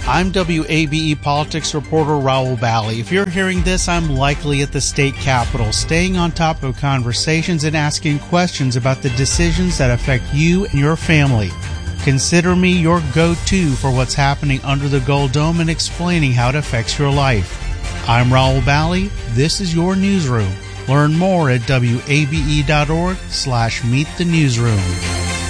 I'm WABE politics reporter Raul Bally. If you're hearing this, I'm likely at the state capitol, staying on top of conversations and asking questions about the decisions that affect you and your family. Consider me your go-to for what's happening under the Gold Dome and explaining how it affects your life. I'm Raul Bally. This is your newsroom. Learn more at wabe.org/meetthenewsroom.